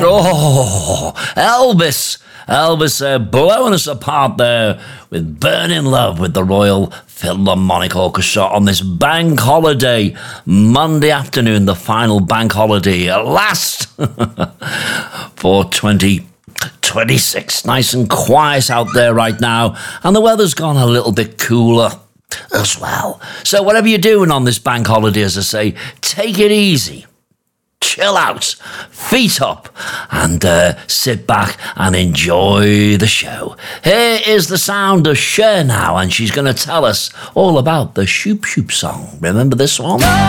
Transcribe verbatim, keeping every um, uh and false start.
Oh, Elvis. Elvis uh, blowing us apart there with Burning Love with the Royal Philharmonic Orchestra on this bank holiday, Monday afternoon, the final bank holiday, uh, last for twenty twenty-six. Nice and quiet out there right now, and the weather's gone a little bit cooler as well. So whatever you're doing on this bank holiday, as I say, take it easy. Chill out, feet up, and uh, sit back and enjoy the show. Here is the sound of Cher now, and she's going to tell us all about the Shoop Shoop song. Remember this one?